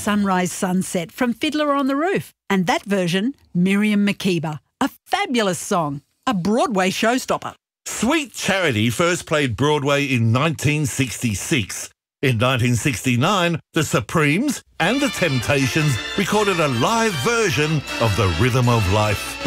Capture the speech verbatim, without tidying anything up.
Sunrise Sunset from Fiddler on the Roof. And that version, Miriam Makeba. A fabulous song. A Broadway showstopper. Sweet Charity first played Broadway in nineteen sixty-six. In nineteen sixty-nine, the Supremes and the Temptations recorded a live version of The Rhythm of Life.